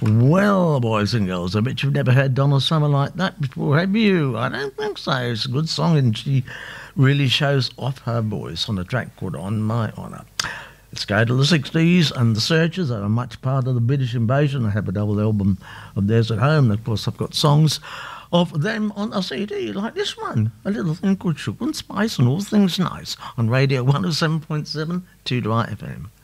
Well, boys and girls, I bet you've never heard Donna Summer like that before, have you? I don't think so. It's a good song, and she really shows off her voice on a track called On My Honour. Let's go to the 60s, and the Searchers are much part of the British Invasion. I have a double album of theirs at home, and of course I've got songs of them on a CD, like this one, a little thing called Sugar and Spice and All Things Nice, on Radio 107.7 2 FM.